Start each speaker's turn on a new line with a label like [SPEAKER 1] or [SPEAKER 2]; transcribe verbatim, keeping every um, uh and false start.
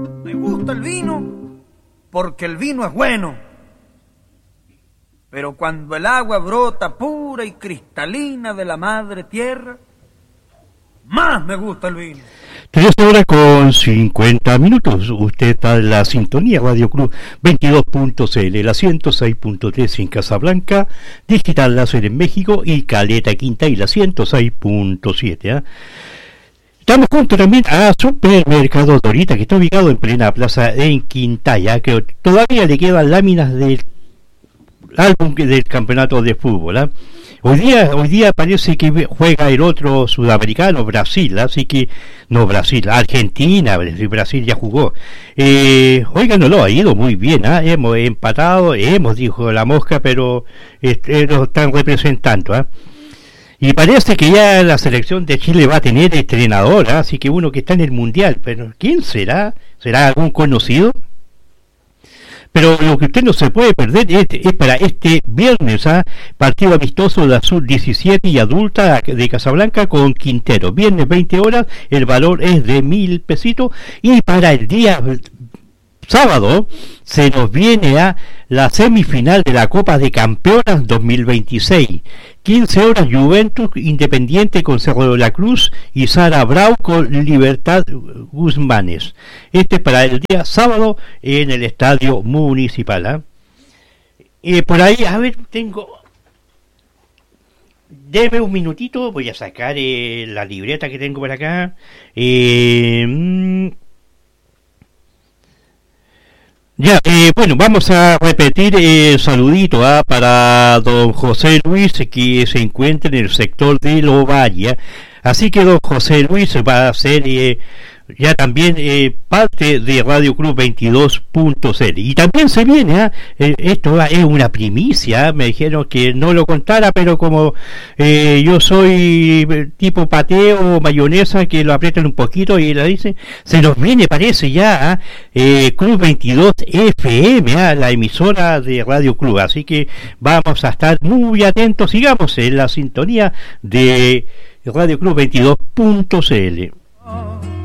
[SPEAKER 1] Me gusta el vino porque el vino es bueno. Pero cuando el agua brota pura y cristalina de la madre tierra, más me gusta el vino.
[SPEAKER 2] Tres horas con cincuenta minutos. Usted está en la sintonía Radio Club veintidós punto c l, la ciento seis punto tres en Casablanca, Digital Láser en México y Caleta Quinta y la ciento seis punto siete. ¿eh? Estamos juntos también a Supermercado Dorita, que está ubicado en plena plaza en Quintaya, que todavía le quedan láminas del álbum del campeonato de fútbol. ¿eh? Hoy día, hoy día parece que juega el otro sudamericano, Brasil, así que, no Brasil, Argentina, Brasil ya jugó. Eh, oigan, no lo ha ido muy bien, ¿eh? Hemos empatado, hemos, dijo la mosca, pero este, lo están representando. ¿eh? Y parece que ya la selección de Chile va a tener entrenador, ¿eh? Así que uno que está en el Mundial, pero ¿quién será? ¿Será algún conocido? Pero lo que usted no se puede perder es, es para este viernes, ¿ah? Partido amistoso de la sub diecisiete y adulta de Casablanca con Quintero. Viernes veinte horas, el valor es de mil pesitos. Y para el día sábado se nos viene a la semifinal de la Copa de Campeonas dos mil veintiséis. quince horas Juventus Independiente con Cerro de la Cruz y Sara Brau con Libertad Guzmánes. Este es para el día sábado en el Estadio Municipal. ¿eh? Eh, por ahí, a ver, tengo... Deme un minutito, voy a sacar eh, la libreta que tengo por acá. Eh... Mmm, Ya, eh, bueno, vamos a repetir el eh, saludito ¿ah? para don José Luis, que se encuentra en el sector de Lovalle. Así que don José Luis va a ser eh, ya también eh, parte de Radio Club veintidós punto c l. Y también se viene, ¿eh? Eh, esto es una primicia, ¿eh? Me dijeron que no lo contara, pero como eh, yo soy tipo pateo o mayonesa, que lo aprietan un poquito y la dicen, se nos viene, parece ya, ¿eh? Eh, Club veintidós F M, ¿eh? La emisora de Radio Club. Así que vamos a estar muy atentos, sigamos en la sintonía de Radio Club veintidós punto c l.